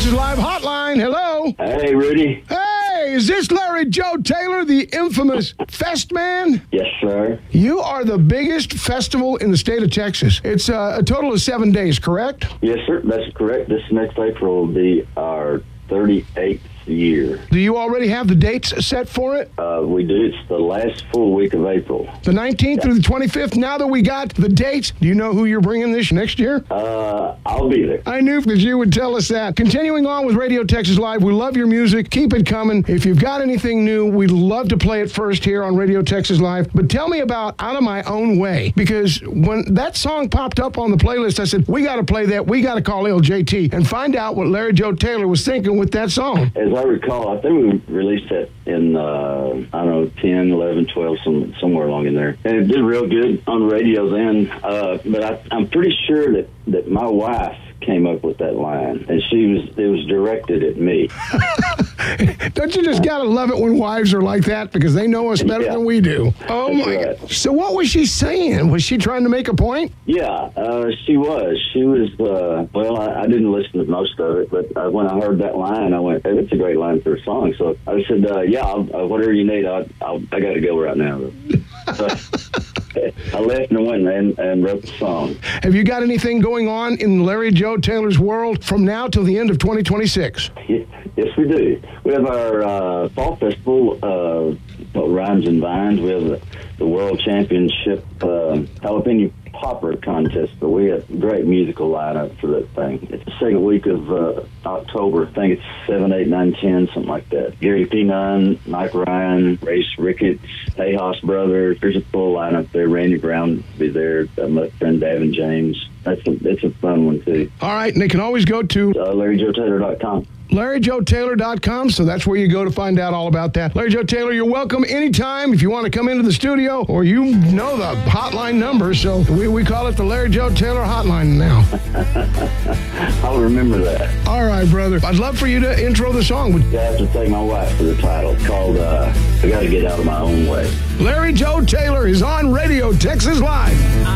Texas Live Hotline. Hello. Hey, Rudy. Hey, is this Larry Joe Taylor, the infamous Fest Man? Yes, sir. You are the biggest festival in the state of Texas. It's a total of 7 days, correct? Yes, sir. That's correct. This next April will be our 38th year. Do you already have the dates set for it? We do. It's the last full week of April. The 19th through the 25th. Now that we got the dates, do you know who you're bringing this next year? I'll be there. I knew because you would tell us that. Continuing on with Radio Texas Live, we love your music. Keep it coming. If you've got anything new, we'd love to play it first here on Radio Texas Live. But tell me about Out of My Own Way, because when that song popped up on the playlist, I said, we got to play that. We got to call LJT and find out what Larry Joe Taylor was thinking with that song. As I recall, I think we released that in, 10, 11, 12, somewhere along in there. And it did real good on the radio then. But I'm pretty sure that my wife came up with that line, and it was directed at me. Don't you just gotta love it when wives are like that, because they know us better than we do? Oh, that's my right. God. So what was she saying? Was she trying to make a point? Yeah, she was. She was, I didn't listen to most of it, but when I heard that line, I went, hey, that's a great line for a song. So I said, whatever you need, I got to go right now. So I left and went and wrote the song. Have you got anything going on in Larry Joe Taylor's world from now till the end of 2026? Yes, we do. We have our fall festival, Rhymes and Vines. We have the World Championship Jalapeno Popper contest, but we have a great musical lineup for that thing. It's the second week of October. I think it's 7, 8, 9, 10, something like that. Gary P9, Mike Ryan, Race Ricketts, Tejas Brothers. There's a full lineup there. Randy Brown will be there. My friend Davin James. It's a fun one, too. All right, and they can always go to LarryJoeTaylor.com. LarryJoeTaylor.com, so that's where you go to find out all about that. Larry Joe Taylor, you're welcome anytime if you want to come into the studio, or you know the hotline number, so we call it the Larry Joe Taylor hotline now. I'll remember that. All right, brother. I'd love for you to intro the song. I have to thank my wife for the title. It's called I Gotta Get Out of My Own Way. Larry Joe Taylor is on Radio Texas Live.